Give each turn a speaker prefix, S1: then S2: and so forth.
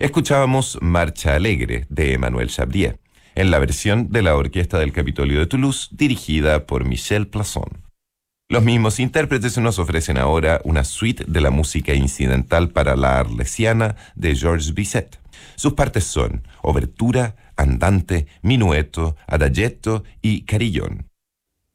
S1: Escuchábamos Marcha Alegre de Emmanuel Chabrier, en la versión de la Orquesta del Capitolio de Toulouse, dirigida por Michel Plasson. Los mismos intérpretes nos ofrecen ahora una suite de la música incidental para la Arlesiana de Georges Bizet. Sus partes son obertura, andante, minueto, adagietto y carillón.